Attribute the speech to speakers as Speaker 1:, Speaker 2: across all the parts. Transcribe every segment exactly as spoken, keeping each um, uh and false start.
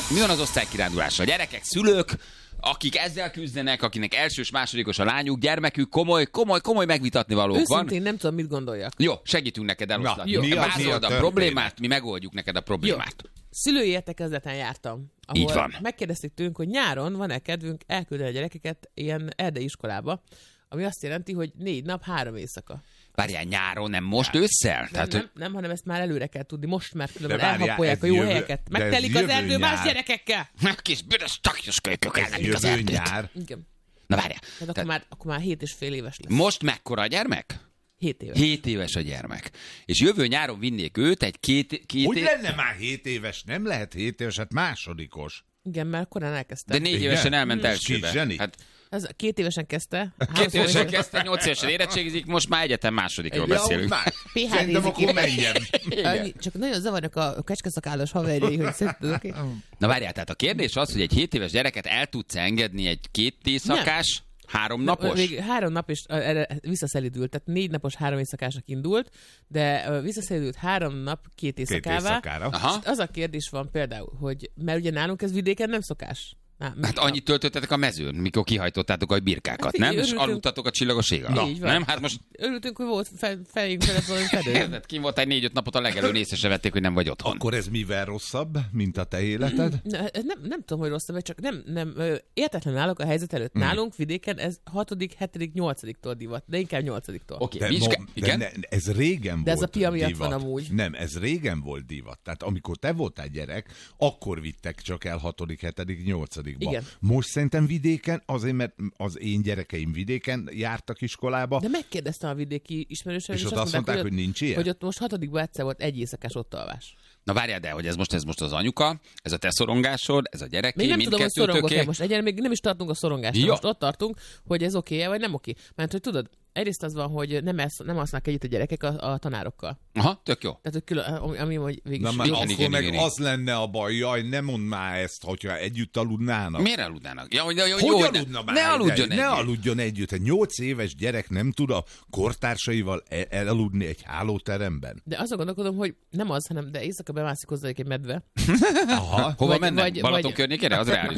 Speaker 1: Mi van az osztálykirándulással? Gyerekek, szülők, akik ezzel küzdenek, akinek elsős, másodikos a lányuk, gyermekük, komoly, komoly, komoly megvitatni valók van.
Speaker 2: Őszintén nem tudom, mit gondoljak.
Speaker 1: Jó, segítünk neked eloszlatni. Vázold a problémát, mi megoldjuk neked a problémát. Jó.
Speaker 2: Szülői értekezleten jártam, ahol
Speaker 1: Így van.
Speaker 2: megkérdezték tőlünk, hogy nyáron van-e kedvünk elküldeni a gyerekeket ilyen erdei iskolába, ami azt jelenti, hogy négy nap, három éjszaka.
Speaker 1: Várjál, nyáron, nem most ősszel?
Speaker 2: Nem,
Speaker 1: Tehát,
Speaker 2: nem,
Speaker 1: hogy...
Speaker 2: nem, hanem ezt már előre kell tudni, most már különben
Speaker 3: várjál,
Speaker 2: elhappolják a jó
Speaker 3: jövő,
Speaker 2: helyeket. Megtelik az erdő
Speaker 3: nyár.
Speaker 2: más gyerekekkel.
Speaker 1: Kis büdös taknyos kölykök elmentik az
Speaker 3: Jövő
Speaker 1: erdőt.
Speaker 3: nyár.
Speaker 2: Igen.
Speaker 1: Na várjál.
Speaker 2: Tehát akkor,
Speaker 1: Tehát
Speaker 2: már, akkor már hét és fél éves lesz.
Speaker 1: most mekkora a gyermek?
Speaker 2: Hét éves.
Speaker 1: Hét éves a gyermek. És jövő nyáron vinnék őt egy két, két
Speaker 3: Hogy
Speaker 1: év...
Speaker 3: lenne már hét éves? Nem lehet hét éves, hát másodikos.
Speaker 2: Igen, mert korán elkezdte.
Speaker 1: De négy
Speaker 3: Igen?
Speaker 1: évesen elment
Speaker 3: Hmm.
Speaker 1: elsőbe.
Speaker 3: Kis zseni.
Speaker 1: Hát
Speaker 2: Ez két évesen kezdte.
Speaker 1: két évesen kezdte, nyolc évesen érettségizik, most már egyetem másodikról
Speaker 3: Ja,
Speaker 1: beszélünk.
Speaker 3: már.
Speaker 2: pé há
Speaker 3: Szerintem
Speaker 2: dé-zik.
Speaker 3: akkor menjen.
Speaker 2: Annyi- Csak nagyon zavarnak a a kecskeszakállas haverjai, hogy szerinted oké?
Speaker 1: Na várjál, tehát a kérdés az, hogy egy hét éves gyereket el tudsz engedni egy két éjszakás, három napos?
Speaker 2: Még három nap is uh, erre visszaszelidült, tehát négy napos három éjszakásnak indult, de uh, visszaszelidült három nap két éjszakává.
Speaker 3: éjszakára.
Speaker 1: Aha.
Speaker 2: És az a kérdés van például, hogy mert ugye nálunk ez vidéken nem szokás. Á,
Speaker 1: Hát annyit töltöttetek a mezőn, mikor kihajtottátok a birkákat,
Speaker 2: Hát
Speaker 1: nem?
Speaker 2: figyelj,
Speaker 1: És
Speaker 2: örültünk.
Speaker 1: aludtatok a csillagos ég alatt.
Speaker 2: Így van.
Speaker 1: Nem? Hát most
Speaker 2: Örültünk, hogy volt fe, fejünk felett valami fedő.
Speaker 1: érted, kim volt egy négy-öt napot a legelőn, észre se vették, hogy nem vagy otthon.
Speaker 3: Akkor ez mivel rosszabb, mint a te életed?
Speaker 2: Ne, nem, nem tudom, hogy rosszabb, vagy csak nem, nem ö, értetlen állok a helyzet előtt.
Speaker 1: Hmm.
Speaker 2: Nálunk vidéken ez hatodik, hetedik, nyolcadiktól divat, de inkább nyolcadiktól.
Speaker 1: Oké,
Speaker 3: De,
Speaker 1: vizsgá...
Speaker 3: mo- de
Speaker 1: igen?
Speaker 3: ne, ez régen
Speaker 2: De ez
Speaker 3: volt
Speaker 2: a pia miatt
Speaker 3: divat.
Speaker 2: van amúgy.
Speaker 3: Nem, ez régen volt divat. Tehát amikor te voltál gyerek, akkor vittek csak el hatodik, hetedik, nyolcadikba.
Speaker 2: Igen.
Speaker 3: Most szerintem vidéken, azért mert az én gyerekeim vidéken jártak iskolába,
Speaker 2: De megkérdeztem a vidéki ismerősöm,
Speaker 3: és ott azt mondták, hogy nincs ilyen.
Speaker 2: hogy ott most hatodikban egyszer volt egy éjszakás ott alvás.
Speaker 1: Na várjál, de hogy ez most, ez most az anyuka, ez a te szorongásod, ez a gyereké,
Speaker 2: Még nem tudom, hogy szorongok-e
Speaker 1: mindkettőtöké.
Speaker 2: most. Egyelőre még nem is tartunk a szorongásnál.
Speaker 1: Jó.
Speaker 2: Most ott tartunk, hogy ez oké-e, vagy nem oké. Mert hogy tudod, egyrészt az van, hogy nem, elsz, nem alsznak együtt a gyerekek a, a tanárokkal.
Speaker 1: Aha, tök jó.
Speaker 2: Tehát, hogy külön, ami, ami hogy végig
Speaker 3: Na
Speaker 2: is
Speaker 3: már
Speaker 2: jó.
Speaker 1: igen,
Speaker 3: akkor
Speaker 1: igen,
Speaker 3: meg
Speaker 1: igen, igen.
Speaker 3: az lenne a baj, jaj, ne mondd már ezt, hogyha együtt aludnának.
Speaker 1: Miért aludnának? Ja, hogy, jó,
Speaker 3: Hogy
Speaker 1: jó, hogy
Speaker 3: aludna
Speaker 1: ne,
Speaker 3: már?
Speaker 1: ne aludjon
Speaker 3: Ne
Speaker 1: együtt.
Speaker 3: aludjon együtt. Egy nyolc éves gyerek nem tud a kortársaival el- elaludni egy hálóteremben.
Speaker 2: De azon gondolkodom, hogy nem az, hanem de éjszaka bemászik hozzájuk egy medve.
Speaker 3: Aha.
Speaker 1: Hova
Speaker 2: Vagy-
Speaker 1: mennek?
Speaker 2: vagy-
Speaker 1: Balaton
Speaker 2: vagy-
Speaker 1: környékére? Az reális.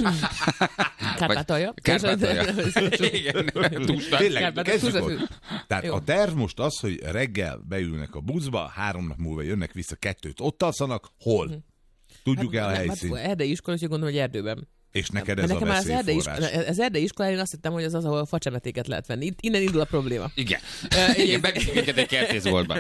Speaker 2: Kárpátalja.
Speaker 1: Kárpátalja. Igen. Túlsnál.
Speaker 3: Tényleg,
Speaker 2: Kárpát-
Speaker 3: kezdjük
Speaker 2: Turzafű.
Speaker 3: ott. Tehát
Speaker 2: Jó.
Speaker 3: a terv most az, hogy reggel beülnek a buszba, három nap múlva jönnek vissza, kettőt ott alszanak, hol? Tudjuk el a helyszínt.
Speaker 2: Hát, erdei iskola, úgyhogy gondolom, hogy erdőben.
Speaker 3: És neked
Speaker 2: Mert
Speaker 3: ez a
Speaker 2: nekem már az erdei,
Speaker 3: veszélyforrás.
Speaker 2: iskola, az erdei iskolán én azt hittem, hogy az az, ahol facsemetéket lehet venni. Itt- Innen indul a probléma.
Speaker 1: Igen. Igen, beviszünk minket egy kertészboltba.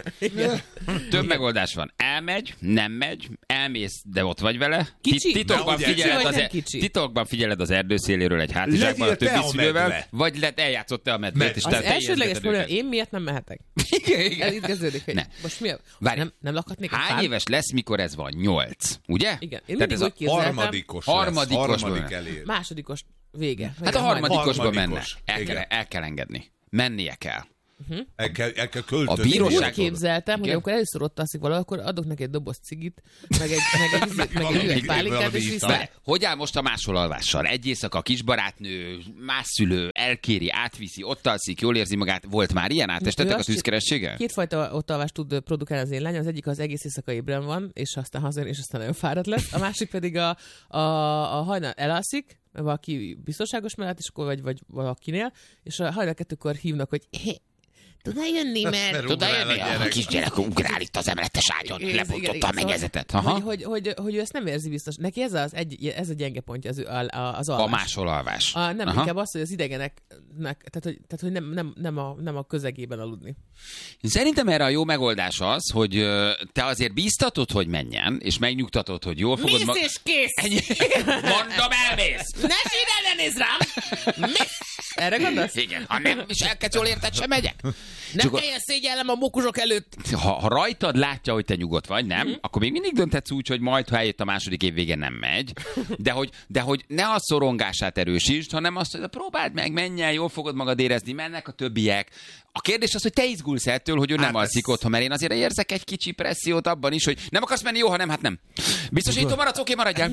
Speaker 1: Több megoldás van. Elmegy, nem megy, elmész, de ott vagy vele.
Speaker 2: Kicsi?
Speaker 1: Titokban
Speaker 3: Na, ugye,
Speaker 1: figyeled,
Speaker 2: kicsi vagy
Speaker 1: az,
Speaker 2: nem
Speaker 1: e-
Speaker 2: kicsi?
Speaker 1: titokban figyeled az erdőszéléről egy hátizsákban a
Speaker 3: Legyél te
Speaker 1: többi
Speaker 3: a
Speaker 1: szülővel,
Speaker 3: medve.
Speaker 1: vagy lett eljátszott te a medvét,
Speaker 3: Med-
Speaker 1: és
Speaker 2: Az
Speaker 1: te- te
Speaker 2: elsődleges
Speaker 1: ijesztgeted
Speaker 2: probléma,
Speaker 1: őket.
Speaker 2: én miért nem mehetek?
Speaker 1: Igen, igen.
Speaker 2: Ez itt kezdődik, hogy
Speaker 1: Ne.
Speaker 2: most mi a...
Speaker 1: Várj.
Speaker 2: Nem, nem lakhatnék a
Speaker 1: Hány
Speaker 2: fán?
Speaker 1: éves lesz, mikor ez van? Nyolc, ugye?
Speaker 2: Igen. Én
Speaker 1: Tehát
Speaker 2: mindig
Speaker 1: ez
Speaker 2: úgy
Speaker 1: a
Speaker 2: képzeltem,
Speaker 3: Harmadikos,
Speaker 1: Harmadikos
Speaker 3: lesz, harmadik
Speaker 1: bőle.
Speaker 3: elér.
Speaker 2: másodikos vége.
Speaker 1: Hát a harmadikosba menne.
Speaker 3: Harmadikos.
Speaker 1: El kell,
Speaker 3: Igen.
Speaker 1: el kell engedni. Mennie kell.
Speaker 3: El kell, el kell költözni.
Speaker 1: A bíróság-
Speaker 2: Úgy képzeltem, hogy
Speaker 1: Igen.
Speaker 2: amikor először ott alszik valahol, akkor adok neki egy doboz cigit, meg egy, meg egy, meg egy,
Speaker 3: Valami-
Speaker 2: üveg pálinkát,
Speaker 3: valami
Speaker 2: és
Speaker 3: ital.
Speaker 2: vissza.
Speaker 1: Várj, hogy áll most a másolalvással? Egy éjszaka kisbarátnő, más szülő, elkéri, átviszi, ott alszik, jól érzi magát. Volt már ilyen? Átestetek
Speaker 2: Ő
Speaker 1: a
Speaker 2: azt-
Speaker 1: tűzkerességgel?
Speaker 2: Kétfajta ottalvást tud produkálni az én lányom. Az egyik az egész éjszaka ébren van, és aztán hazajön, és aztán nagyon fáradt lesz. A másik pedig a, a, a hajnal elalszik, valaki biztonságos mellett, és akkor vagy, vagy valakinél, és a hajnal kettőkor hívnak, hogy hé, tudnál jönni, mert...
Speaker 3: Mert
Speaker 1: Tudod,
Speaker 3: ugrál a
Speaker 1: jönni? A
Speaker 3: gyerek.
Speaker 1: kisgyerek ugrál itt az emeletes ágyon,
Speaker 2: Igen, igen,
Speaker 1: lebontotta
Speaker 2: igen,
Speaker 1: a
Speaker 2: szóval-
Speaker 1: mennyezetet. Aha.
Speaker 2: Hogy, hogy, hogy, hogy ő ezt nem érzi biztos. Neki ez, az egy, ez a gyenge pontja az, a, a, az alvás.
Speaker 1: A másolalvás.
Speaker 2: A, nem,
Speaker 1: Aha.
Speaker 2: inkább az, hogy az idegeneknek, tehát hogy, tehát, hogy nem, nem, nem, a, nem a közegében aludni.
Speaker 1: Szerintem erre a jó megoldás az, hogy ö, te azért bíztatod, hogy menjen, és megnyugtatod, hogy jól fogod...
Speaker 2: Mész és kész!
Speaker 1: Ennyi. Mondom, elmész!
Speaker 2: Ne sírj, ne nézz rám! Mész! Erre gondolsz?
Speaker 1: Igen, ha nem is elkezd jól érted, sem megyek.
Speaker 2: Ne
Speaker 1: Csak a-
Speaker 2: kelljen szégyellem a mókusok előtt!
Speaker 1: Ha, ha rajtad látja, hogy te nyugodt vagy, nem, mm. akkor még mindig dönthetsz úgy, hogy majd, ha eljött a második év vége, nem megy. De hogy, de hogy ne a szorongását erősítsd, hanem azt, hogy próbáld meg, menj el, jól fogod magad érezni, mennek a többiek. A kérdés az, hogy te izgulsz ettől, hogy ő nem
Speaker 3: Hát
Speaker 1: alszik
Speaker 3: ez-
Speaker 1: otthon, mert én azért érzek egy kicsi pressziót abban is, hogy nem akarsz menni, jó, ha nem, hát nem. Biztosító maradsz, oké, maradjál.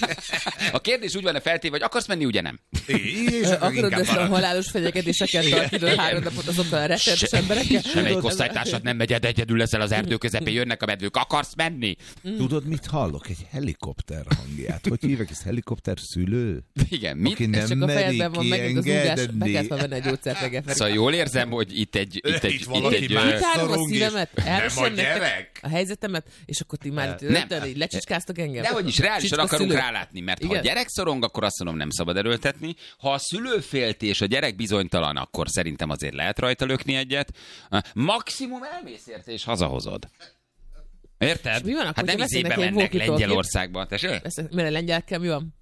Speaker 1: A kérdés úgy van feltéve, hogy akarsz menni, ugye nem.
Speaker 3: És akkor
Speaker 2: Akarod
Speaker 3: inkább
Speaker 2: össze a
Speaker 3: marad.
Speaker 2: halálos fenyegetéseket tartani három napot azokkal a rettenetes emberekkel?
Speaker 1: Semmelyik
Speaker 2: Tudod,
Speaker 1: osztálytársad nem megy, egyedül leszel az erdő közepén, jönnek a medvők, akarsz menni?
Speaker 3: Tudod, mit hallok? Egy helikopter hangját. Hogy hívják ezt? Helikopter szülő?
Speaker 1: Igen, mit?
Speaker 3: Aki
Speaker 2: Ez
Speaker 3: nem
Speaker 2: csak a
Speaker 3: meri
Speaker 2: fejedben van megint az ugás, be
Speaker 3: kiengedni.
Speaker 2: kellett volna venni egy gyógyszert reggel felé.
Speaker 1: Szóval jól érzem, hogy itt egy... Itt egy,
Speaker 3: Itt
Speaker 1: itt
Speaker 3: valaki
Speaker 1: egy
Speaker 3: más.
Speaker 1: ö,
Speaker 2: Kitárom a
Speaker 3: szorong is.
Speaker 2: szívemet,
Speaker 3: Nem
Speaker 2: elmesem
Speaker 3: a
Speaker 2: nektek
Speaker 3: gyerek.
Speaker 2: a helyzetemet, és akkor ti már itt
Speaker 1: Nem.
Speaker 2: rögtön így lecsicskáztok engem.
Speaker 1: Dehogy is, reálisan
Speaker 2: Csicska
Speaker 1: akarunk
Speaker 2: szülő.
Speaker 1: rálátni, mert ha
Speaker 2: Igen.
Speaker 1: a gyerek szorong, akkor azt mondom, nem szabad erőltetni. Ha a szülő félti és a gyerek bizonytalan, akkor szerintem azért lehet rajta lökni egyet. Maximum elmész érte és hazahozod. Érted?
Speaker 2: És mi van akkor,
Speaker 1: hát nem
Speaker 2: hogyha
Speaker 1: izébe
Speaker 2: veszenek egy
Speaker 1: mennek
Speaker 2: walkie-talkie-t?
Speaker 1: Lengyelországba. Tessék?
Speaker 2: Ezt, mire lengyelekkel mi van?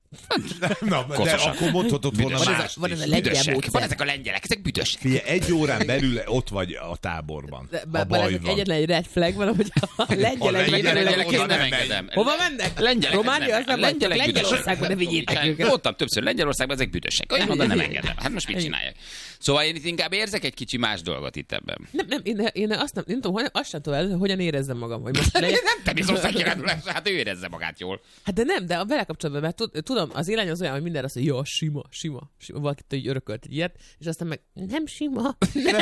Speaker 3: Na, de
Speaker 1: Koszosak.
Speaker 3: akkor mondhatod volna
Speaker 1: Büdösek.
Speaker 2: Van ez a,
Speaker 3: mást
Speaker 2: van ez
Speaker 3: is.
Speaker 2: a lengyel
Speaker 1: Büdösek.
Speaker 2: módszer.
Speaker 1: Van ezek a lengyelek, ezek büdösek.
Speaker 3: Figyelj, egy órán belül ott vagy a táborban.
Speaker 2: De,
Speaker 3: Ha
Speaker 2: bár
Speaker 3: baj
Speaker 2: ezek
Speaker 3: van.
Speaker 2: egyetlen egy red flag van, hogy a lengyelek
Speaker 3: A
Speaker 1: Lengyelek,
Speaker 3: lengyelek
Speaker 1: lengyelek,
Speaker 3: oda
Speaker 1: én nem
Speaker 3: nem megy.
Speaker 1: engedem.
Speaker 2: Hova mennek?
Speaker 1: Lengyelek
Speaker 2: Románia, az nem vagy, csak
Speaker 1: Lengyelek
Speaker 2: Lengyelországban ne
Speaker 1: büdösek.
Speaker 2: vigyétek őket.
Speaker 1: Mondtam többször, Lengyelországban ezek büdösek. Olyan oda nem engedem. Hát most mit csinálják? Szóval én itt inkább érzek egy kicsi más dolgot itt ebben.
Speaker 2: Nem, nem, én, én azt nem, nem tudom, hogy- azt sem tudom, el, hogyan érezzem magam. Hogy most
Speaker 1: Nem
Speaker 2: legyen.
Speaker 1: természetesen kirándulás, hát ő érezze magát jól.
Speaker 2: Hát de nem, de a vele kapcsolatban, mert tud- tudom, az élány az olyan, hogy minden azt mondja, jó, sima, sima, sima. Valakit így örökölt egy ilyet, és aztán meg nem sima.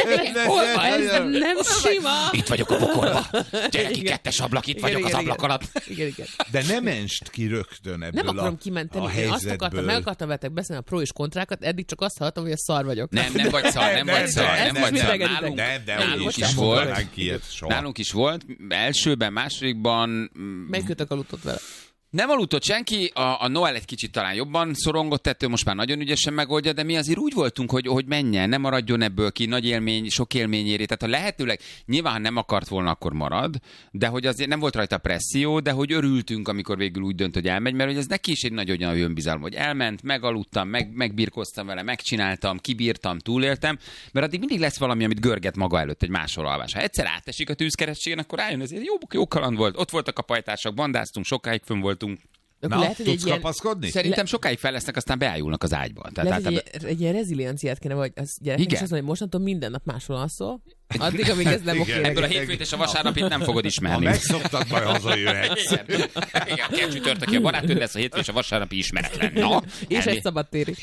Speaker 2: Hol van ez? Nem, nem sima.
Speaker 1: Itt vagyok a pokolba. Gyere ki,
Speaker 2: Igen.
Speaker 1: kettes ablak, itt
Speaker 2: Igen,
Speaker 1: vagyok az
Speaker 2: igen,
Speaker 1: ablak
Speaker 2: igen.
Speaker 1: alatt.
Speaker 2: Igen, igen.
Speaker 3: De ne menst ki rögtön ebből
Speaker 2: Nem akarom
Speaker 3: a,
Speaker 2: kimenteni.
Speaker 3: a
Speaker 2: Én azt
Speaker 3: helyzetből.
Speaker 2: akartam, meg akartam veletek beszélni a pro és kontrákat, eddig csak azt hallottam, hogy a szar vagyok.
Speaker 1: Nem, nem vagy szar, nem
Speaker 3: Nem,
Speaker 1: vagy szar,
Speaker 3: nem,
Speaker 1: nem
Speaker 3: nem,
Speaker 1: vagy
Speaker 2: nem,
Speaker 1: szar.
Speaker 2: nem,
Speaker 1: Nálunk,
Speaker 3: De, de
Speaker 1: nálunk
Speaker 3: úgy
Speaker 1: is
Speaker 3: nem
Speaker 1: volt.
Speaker 3: mondanánk ilyet soha.
Speaker 1: Nálunk is volt. Elsőben, másodikban mm,
Speaker 2: Melyikőtök aludtott vele?
Speaker 1: nem aludtott senki, a, a Noel egy kicsit talán jobban szorongott ettől, most már nagyon ügyesen megoldja, de mi azért úgy voltunk, hogy, hogy menjen, ne maradjon ebből ki, nagy élmény, sok élményéré. Tehát ha lehetőleg, nyilván ha nem akart volna, akkor marad, de hogy azért nem volt rajta presszió, de hogy örültünk, amikor végül úgy dönt, hogy elmegy, mert hogy ez neki is egy nagy olyan önbizalom, hogy elment, megaludtam, meg, megbirkoztam vele, megcsináltam, kibírtam, túléltem, mert addig mindig lesz valami, amit görget maga előtt egy máshol alvás. Ha egyszer átesik a tűzkerességen, akkor rájön, ez egy jó, jó kaland volt. Ott voltak a pajtások, bandáztunk, sokáig fönn voltunk.
Speaker 2: Akkor
Speaker 3: Na,
Speaker 2: lehet, hogy egy
Speaker 3: tudsz
Speaker 2: ilyen,
Speaker 3: kapaszkodni?
Speaker 1: Szerintem sokáig fel lesznek, aztán beájulnak az ágyba. Tehát
Speaker 2: lehet, hogy
Speaker 1: általában...
Speaker 2: egy, egy ilyen rezilienciát kéne, vagy az gyereknek
Speaker 1: Igen.
Speaker 2: is azt mondja, hogy mostantól minden nap máshol alszol, addig, amíg ez nem
Speaker 3: Igen.
Speaker 2: oké.
Speaker 1: Ebből a
Speaker 2: neked.
Speaker 1: hétfőt és a vasárnapit nem fogod
Speaker 3: Ha
Speaker 1: ismerni.
Speaker 3: megszoktad, majd hazajöhetsz.
Speaker 1: Igen, Igen, a csütörtöki a barátod lesz, a hétfő és a vasárnapi ismeretlen. Na,
Speaker 2: És
Speaker 1: elmi-
Speaker 2: egy szabadtéri.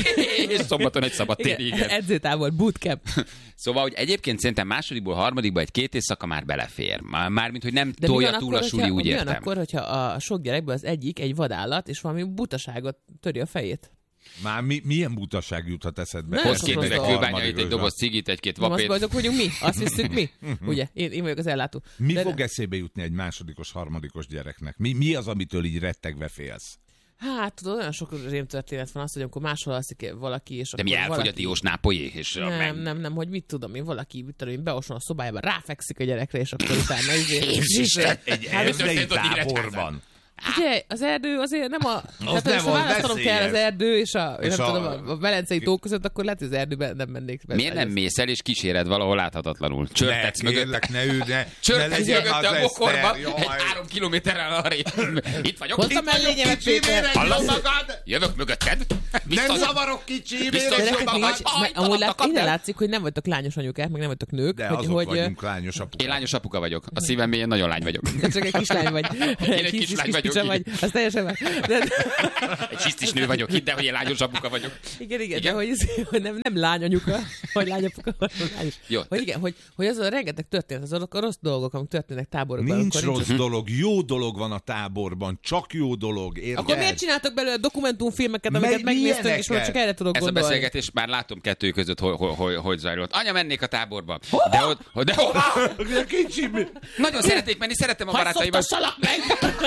Speaker 1: és szombaton egy szabadtéri, igen.
Speaker 2: Edzőtábor, bootcamp.
Speaker 1: Szóval, hogy egyébként szerintem másodikból, harmadikból egy két éjszaka már belefér. Már- Mármint, hogy nem
Speaker 2: De mi
Speaker 1: tolja
Speaker 2: van
Speaker 1: túl a
Speaker 2: akkor,
Speaker 1: suli,
Speaker 2: hogyha-
Speaker 1: úgy
Speaker 2: mi van
Speaker 1: értem.
Speaker 2: akkor, hogyha a sok gyerekből az egyik egy vadállat, és valami butaságot töri a fejét?
Speaker 3: Már mi, milyen butaság juthat eszedbe?
Speaker 2: Nem,
Speaker 1: Hoz két
Speaker 2: Most
Speaker 1: üveg
Speaker 2: a
Speaker 1: kőbányait, egy doboz cigit, egy-két
Speaker 2: Most
Speaker 1: vapét.
Speaker 2: azok vagyunk mi? Azt hiszük mi? Ugye? Én, én vagyok az ellátó.
Speaker 3: Mi
Speaker 2: De-
Speaker 3: fog eszébe jutni egy másodikos, harmadikos gyereknek? Mi, mi az, amitől így rettegve félsz?
Speaker 2: Hát tudod, olyan sok rémtörténet van az, hogy amikor máshol alszik valaki, és
Speaker 1: De
Speaker 2: akkor
Speaker 1: mi elfogy a
Speaker 2: valaki...
Speaker 1: diós nápolyé, és
Speaker 2: Nem, nem, nem, hogy mit tudom én, valaki, mit tudom én, beoson a szobájába, ráfekszik a gyerekre, és akkor utána izé...
Speaker 1: Jézusen!
Speaker 3: Egy
Speaker 2: Hát,
Speaker 3: erdei
Speaker 1: történt ott
Speaker 3: táborban.
Speaker 2: Ugye, az erdő azért nem a... Tehát,
Speaker 3: nem
Speaker 2: ha
Speaker 3: az
Speaker 2: választanom kell az
Speaker 3: veszélyes.
Speaker 2: erdő és a,
Speaker 3: És
Speaker 2: és nem
Speaker 3: a-
Speaker 2: tudom, a Velencei tó között, akkor lehet, hogy az erdőben nem mennék be.
Speaker 1: Miért nem mész el és kíséred valahol láthatatlanul?
Speaker 3: Ne,
Speaker 1: Csörtetsz mögötte.
Speaker 3: kérlek, ne ülj, ne, ne
Speaker 1: Csörtetsz
Speaker 3: legyen
Speaker 1: mögötte
Speaker 3: az
Speaker 1: a bokorba,
Speaker 3: Eszter,
Speaker 1: egy
Speaker 3: jaj.
Speaker 1: három kilométerrel arrébb. Itt vagyok.
Speaker 2: Hozd a
Speaker 1: Itt vagyok.
Speaker 2: mellényemet,
Speaker 3: Kicsi,
Speaker 2: Péter!
Speaker 3: miért
Speaker 1: Hallasz?
Speaker 3: engedj magad?
Speaker 1: Jövök mögötted.
Speaker 3: Nem
Speaker 1: Biztos-
Speaker 3: zavarok, kicsi,
Speaker 1: Biztos-
Speaker 3: miért
Speaker 2: Gyerekek,
Speaker 3: engedj
Speaker 2: nincs,
Speaker 3: magad?
Speaker 2: mert
Speaker 1: Aj,
Speaker 2: amúgy
Speaker 1: találtak,
Speaker 2: lát, innen
Speaker 1: kapjál.
Speaker 2: látszik, hogy nem vagytok lányos anyukák, meg nem vagytok nők,
Speaker 3: De
Speaker 2: hogy,
Speaker 3: azok
Speaker 2: hogy
Speaker 3: vagyunk lányos apukák.
Speaker 1: Én lányos apuka vagyok. A szívem mélyén nagyon lány vagyok.
Speaker 2: te csak egy kislány vagy.
Speaker 1: egy
Speaker 2: Kis-
Speaker 1: kislány
Speaker 2: kis
Speaker 1: vagyok,
Speaker 2: picsa vagy. Az teljesen meg. De,
Speaker 1: Egy hisztis nő vagyok, hidd el, hogy én lányos apuka vagyok.
Speaker 2: igen, igen,
Speaker 1: Igen?
Speaker 2: de hogy, hogy nem, nem lányanyuka, vagy lányapuka, vagy lányos.
Speaker 1: Jó.
Speaker 2: Hogy igen, hogy, hogy az a rengeteg történet, azok a rossz dolgok, amik történnek táborokban.
Speaker 3: Nincs
Speaker 2: amikor
Speaker 3: rossz dolog, jó dolog van a táborban, csak jó dolog, érted?
Speaker 2: Akkor miért csináltak belőle dokumentumfilmeket,
Speaker 3: Meg
Speaker 2: amiket megnéztünk, és
Speaker 3: milyeneket?
Speaker 2: most csak erre tudok
Speaker 1: Ez a
Speaker 2: gondolni?
Speaker 1: beszélgetés már látom kettő között, hogy, hogy, hogy, hogy zajlott. Anya, mennék a táborba. De ott, hogy- de hova?
Speaker 3: Kicsi, mi?
Speaker 1: Nagyon szeretnék menni, szeretem a
Speaker 2: Hadd
Speaker 1: barátaimat.
Speaker 2: szoptassalak meg!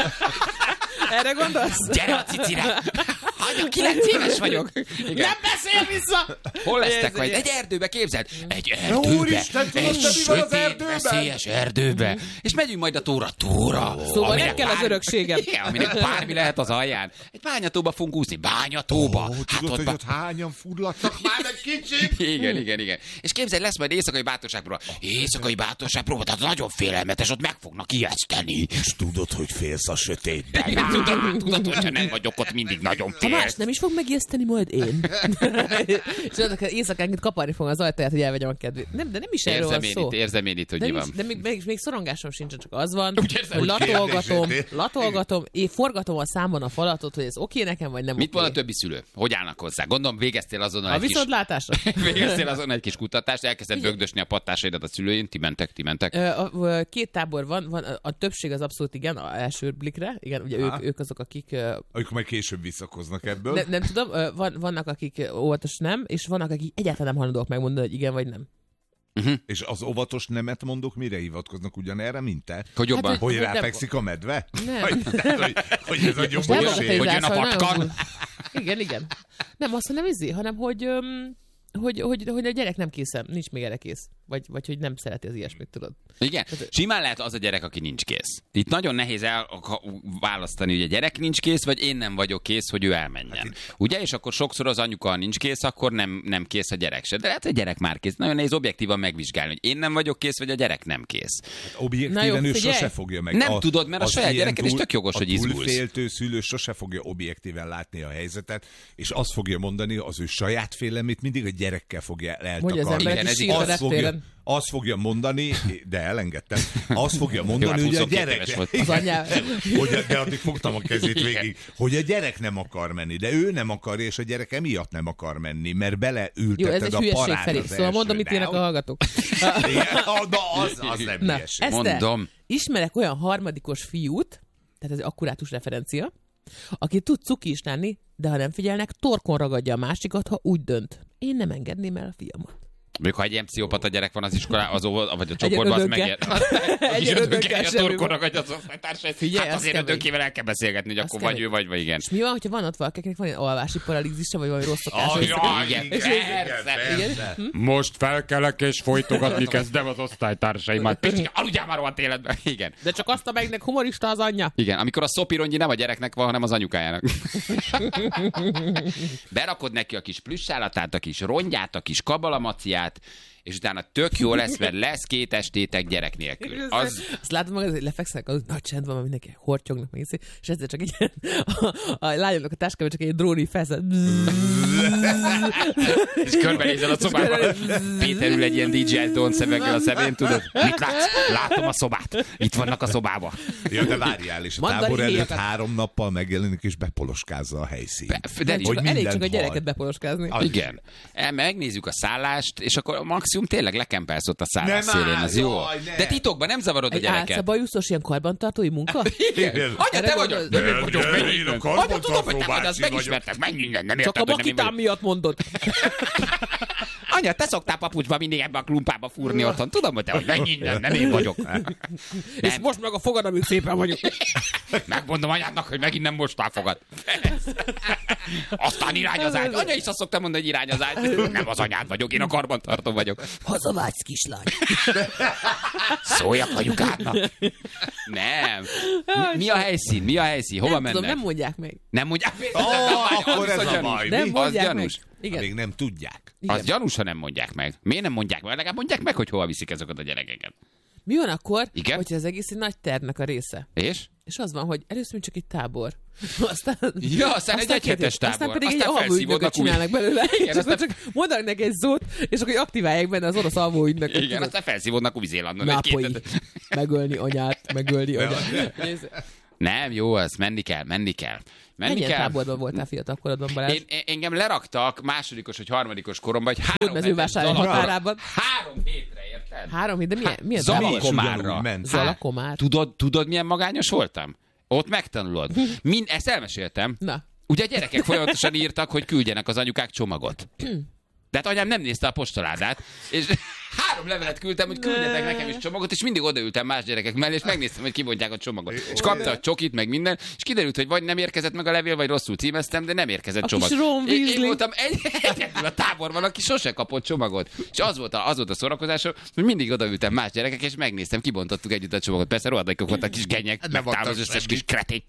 Speaker 2: Erre gondolsz?
Speaker 1: Gyere a cicire! Anya, kilenc éves vagyok. Igen.
Speaker 2: Nem beszél vissza!
Speaker 1: Hol lesztek
Speaker 2: Ez
Speaker 1: majd?
Speaker 2: ilyen.
Speaker 1: Egy erdőbe, képzeld? Egy erdőbe.
Speaker 3: Úristen, tudod,
Speaker 1: egy
Speaker 3: te mi van az
Speaker 1: sötét,
Speaker 3: erdőben?
Speaker 1: veszélyes erdőbe. És megyünk majd a tóra. Tóra.
Speaker 2: Szóval
Speaker 1: aminek
Speaker 2: nem kell az
Speaker 1: bármi-
Speaker 2: örökségem.
Speaker 1: Igen, aminek bármi lehet az alján. Egy bányatóba fogunk úszni. Bányatóba.
Speaker 3: Ó,
Speaker 1: Hát
Speaker 3: tudod,
Speaker 1: ott
Speaker 3: hogy
Speaker 1: ba-
Speaker 3: ott hányan furladtak már meg kicsi?
Speaker 1: Igen, igen, igen. És képzelj, lesz majd éjszakai bátorságpróba. Éjszakai bátorságpróba, tehát nagyon félelmetes, ott meg fognak ijeszteni.
Speaker 3: És tudod, hogy félsz a sötétben.
Speaker 1: Tudod, tudod, hogyha nem vagyok ott, mindig nagyon
Speaker 2: Ha már más nem is fog megijeszteni, majd én. És annak éjszakánként kaparni fogom az ajtaját, hogy elvegyem a kedvét. Nem, de nem is erről van szó.
Speaker 1: Itt, érzem én itt, hogy mi van.
Speaker 2: De még, még, még szorongásom sincsen, csak az van, hogy latolgatom, latolgatom, én forgatom a számban a falatot, hogy ez oké nekem, vagy nem
Speaker 1: Mit
Speaker 2: oké.
Speaker 1: van a többi szülő? Hogy állnak hozzá? Gondolom végeztél azonnal
Speaker 2: A
Speaker 1: egy kis...
Speaker 2: viszontlátásra?
Speaker 1: végeztél azonnal egy kis kutatást, elkezdett bögdösni a pattásaidat a szülőin, ti mentek, ti mentek.
Speaker 2: Ö, a, a, két tábor van, van, a többség az abszolút igen, a első blikre, igen, ugye ők, ők azok, akik...
Speaker 3: Ők majd később visszakoznak ebből.
Speaker 2: Ne, nem tudom, van, vannak, akik óvatos nem, és vannak, akik egyáltalán nem hajlandóak megmondani, hogy igen vagy nem.
Speaker 3: Uh-huh. És az óvatos nemet mondok, mire hivatkoznak ugyanerre, mint te?
Speaker 1: Hogy jobban?
Speaker 2: Hát,
Speaker 3: hogy
Speaker 2: hogy
Speaker 3: ráfekszik a medve?
Speaker 2: Nem.
Speaker 3: Hogy, tehát, hogy, hogy ez a
Speaker 2: Most
Speaker 3: gyomborség?
Speaker 1: Hogy jön a patkan?
Speaker 2: Igen, igen. Nem azt nem izé, hanem hogy, öm, hogy, hogy, hogy a gyerek nem készen, nincs még erre kész. Vagy, vagy hogy nem szereti az ilyesmit, tudod.
Speaker 1: Igen, simán lehet az a gyerek, aki nincs kész. Itt nagyon nehéz elválasztani, hogy a gyerek nincs kész, vagy én nem vagyok kész, hogy ő elmenjen. Hát ugye? És akkor sokszor az anyuka nincs kész, akkor nem, nem kész a gyerek se. De lehet, hogy a gyerek már kész. Nagyon nehéz objektívan megvizsgálni, hogy én nem vagyok kész, vagy a gyerek nem kész.
Speaker 3: Hát objektíven ő sose fogja meg.
Speaker 1: Nem a, tudod, mert a saját gyereked is tök jogos, hogy izgulsz.
Speaker 3: A túlféltő szülő sose fogja objektíven látni a helyzetet, és azt fogja mondani, az ő saját félemét mindig a gyerekkel fogja eltakarni. Azt fogja, azt fogja mondani, de elengedtem, azt fogja mondani, hogy a gyerek...
Speaker 2: Az anyám.
Speaker 3: Hogy, de addig fogtam a kezét végig, hogy a gyerek nem akar menni, de ő nem akar, és a gyerek emiatt nem akar menni, mert beleülteted a parát
Speaker 2: felé.
Speaker 3: az
Speaker 2: Szóval mondom, mit ének a hallgatók.
Speaker 3: Na, az, az nem
Speaker 2: Na,
Speaker 3: hülyeség.
Speaker 1: Mondom.
Speaker 2: Ismerek olyan harmadikos fiút, tehát ez akkurátus referencia, aki tud cuki is lenni, de ha nem figyelnek, torkon ragadja a másikat, ha úgy dönt. Én nem engedném el a fiamat.
Speaker 1: Még ha egy ilyen pszichopata gyerek van az iskolában, az óvod, vagy a csoportban, az megér.
Speaker 2: Egy ödönkel
Speaker 1: a torkon ragadja az osztálytársait.
Speaker 2: Figyelj,
Speaker 1: hát azért ödönkével el kell beszélgetni, hogy akkor vagy ő, vagy vagy igen.
Speaker 2: És mi van, hogyha van ott valaki, akinek van egy alvási paralízise, vagy valami rossz szokás?
Speaker 1: Oh, igen, igen, persze. Most felkelek és folytogatni kezdem az osztálytársaimat. Picsi, aludjál már rohadt életben. Igen.
Speaker 2: De csak azt, amelyiknek humorista az anyja.
Speaker 1: Igen, amikor a szopirongyi nem a gyereknek van, hanem az anyukájának. Berakod neki a kis plüssállatát, a kis rongyát, a kis kabalamaciát, és utána tök jó lesz, mert lesz két estétek gyerek nélkül. Az...
Speaker 2: Azt látom magad, hogy lefekszenek, az nagy csend van, mindenki hortyognak, meg iszi, és egyszer csak egy ilyen, a, a lányomnak a táskában csak egy dróni felszed.
Speaker 1: És körbenézel a szobába. Péter ül egy ilyen dé jé Don szemekkel a szemén, tudod? Mit látsz? Látom a szobát. Itt vannak a szobában.
Speaker 3: Ja, de várjál, és a tábor előtt három nappal megjelenik, és bepoloskázza a helyszínt.
Speaker 2: Be, de csak, elég csak a gyereket bepoloskázni.
Speaker 1: Igen. El, megnézzük a szállást, és akkor maximum tényleg lekempelsz ott a szállás szélén, az jó.
Speaker 3: Jaj, ne.
Speaker 1: De titokban nem zavarod a gyereket.
Speaker 2: Egy álcabajuszos ilyen karbantartói munka?
Speaker 1: Igen. Anya, te vagy.
Speaker 3: De én vagyok,
Speaker 1: én a Anya, tudom, hogy te vagy, az megismertek, menj minden, nem érted,
Speaker 2: csak a makitám miatt mondod.
Speaker 1: Anya, te szoktál papucsba mindig ebbe a klumpába fúrni otthon. Tudom, hogy te vagy, menj innen, nem én vagyok.
Speaker 2: És most meg a fogad, amit szépen vagyok.
Speaker 1: Megmondom anyádnak, hogy megint nem mostál fogad. Aztán irány az ágy. Anya is azt szoktam mondani, hogy irány az ágy. Nem az anyád vagyok, én a karbantartó vagyok.
Speaker 2: Hazavágysz, kislány.
Speaker 1: Szóljak anyukádnak. Nem. Mi a helyszín? Mi a helyszín? Hova
Speaker 2: nem
Speaker 1: mennek?
Speaker 2: Tudom, nem mondják meg.
Speaker 1: Nem mondják meg?
Speaker 3: Oh, akkor ez a baj.
Speaker 2: Nem mondják
Speaker 1: az
Speaker 2: meg.
Speaker 1: gyanús.
Speaker 2: Igen.
Speaker 3: Még nem tudják.
Speaker 2: Igen.
Speaker 1: Az gyanús, ha nem mondják meg. Miért nem mondják meg? Legalább mondják meg, hogy hova viszik ezeket a gyerekeket.
Speaker 2: Mi van akkor,
Speaker 1: Igen?
Speaker 2: hogyha az egész egy nagy tervnek a része?
Speaker 1: És?
Speaker 2: És az van, hogy először csak egy tábor. Aztán,
Speaker 1: Ja, aztán egy egyhetes tábor.
Speaker 2: Aztán pedig
Speaker 1: Aztán
Speaker 2: egy alvóügynököt csinálnak belőle. Igen, és
Speaker 1: aztán...
Speaker 2: aztán csak mondanak neki egy szót, és akkor aktiválják benne az orosz alvóügynököt.
Speaker 1: Igen, aztán felszívódnak Új-Zélandon.
Speaker 2: Nápolyi. Megölni anyát, megölni anyát.
Speaker 1: Nem, jó az, menni kell, menni kell. Menni
Speaker 2: Mennyien
Speaker 1: kell.
Speaker 2: táborban voltál fiatal korodban, Balázs?
Speaker 1: Én, én, engem leraktak másodikos vagy harmadikos koromban, egy három
Speaker 2: Hódmezővásárhely
Speaker 1: hetes
Speaker 2: határában.
Speaker 1: Három hétre, érted?
Speaker 2: Három hét, de milyen? milyen
Speaker 1: Zalakomárra.
Speaker 2: Zalakomár.
Speaker 1: Tudod, tudod, milyen magányos voltam? Ott megtanulod. Mind, ezt elmeséltem.
Speaker 2: Na.
Speaker 1: Ugye a gyerekek folyamatosan írtak, hogy küldjenek az anyukák csomagot. De hát anyám nem nézte a postaládát, és három levelet küldtem, hogy küldjetek nekem is csomagot, és mindig odaültem más gyerekek mellé, és megnéztem, hogy kibontják a csomagot. És kapta a csokit, meg minden, és kiderült, hogy vagy nem érkezett meg a levél, vagy rosszul címeztem, de nem érkezett
Speaker 2: a
Speaker 1: csomag.
Speaker 2: Én,
Speaker 1: én voltam egy, egyedül a táborban, aki sose kapott csomagot. És az volt a, az volt a szórakozásom, hogy mindig odaültem más gyerekek, és megnéztem, kibontottuk együtt a csomagot. Persze rohadékok voltak kis genyek, megtáll az összes kis kretény.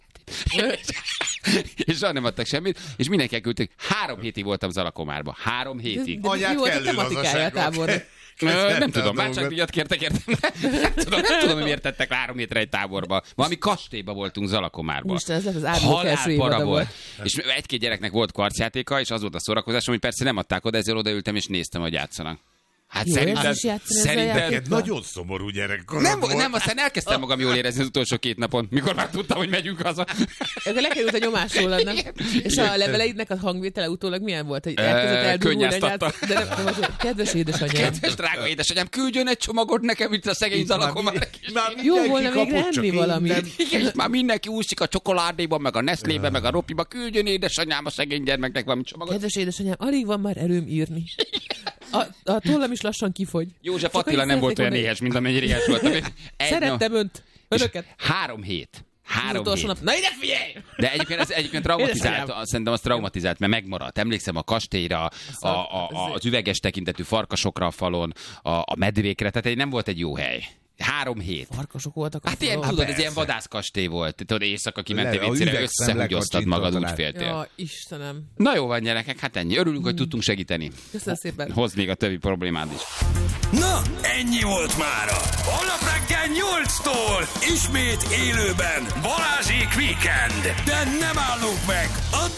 Speaker 1: És soha nem adtak semmit, és mindenki elküldték. Három hétig voltam Zalakomárban. Három hétig.
Speaker 2: De, de mi volt a tematikája a tábornak?
Speaker 1: Nem tudom, váltságdíjat kértek, értem. Nem tudom, nem tudom, hogy miért tettek három méterre egy táborba. Valami kastélyba voltunk Zalakomárban.
Speaker 2: Most ez lett az árulók első
Speaker 1: évada volt. És egy-két gyereknek volt kvarcjátéka, és az volt a szórakozásom, hogy persze nem adták oda, ezért odaültem, és néztem, hogy játszanak. Hát
Speaker 2: jó,
Speaker 1: szerintem, szerintem
Speaker 3: nagyon szomorú gyerekkor.
Speaker 1: Nem, nem, aztán elkezdtem magam jól érezni az utolsó két napon, mikor már tudtam, hogy megyünk haza.
Speaker 2: Akkor lekerült a nyomás rólad, nem? És a leveleidnek a hangvétele utólag milyen volt? Hogy elkezdett eldurulni anyád? De nem, nem, nem, kedves édesanyám.
Speaker 1: Kedves drága édesanyám, küldjön egy csomagot nekem, itt a szegény Zalakomár.
Speaker 2: Jó volna még enni valamit.
Speaker 1: Igen, már mindenki úszik a csokoládéban, meg a Nestlébe, meg a Ropiba. Küldjön édesanyám a szegény gyermeknek valami csomagot.
Speaker 2: Kedves édesanyám, alig van már erőm írni. A, a tollam is lassan kifogy.
Speaker 1: József Attila nem volt olyan éhes, mint amennyire éhes voltam.
Speaker 2: Szerettem önt, önöket.
Speaker 1: Három hét. Három hét.
Speaker 2: Nap. Na ide figyelj!
Speaker 1: De egyébként, ez, egyébként traumatizált, szerintem az traumatizált, mert megmaradt. Emlékszem a kastélyra, a, a, a, az üveges tekintetű farkasokra a falon, a, a medvékre, tehát egy, nem volt egy jó hely. Három hét.
Speaker 2: Farkasok voltak a
Speaker 1: Hát ilyen, tudod,
Speaker 3: persze.
Speaker 1: ez ilyen vadászkastély volt. Tudod, éjszaka kimentél vécére, összehúgyoztad magad, úgy féltél.
Speaker 2: Ja, Istenem.
Speaker 1: Na jó van, gyerekek, hát ennyi. Örülünk, hogy tudtunk segíteni.
Speaker 2: Köszönöm szépen.
Speaker 1: Hozd még a többi problémád is.
Speaker 4: Na, ennyi volt mára. Holnap reggel nyolctól ismét élőben Balázsék Weekend. De nem állunk meg. Addig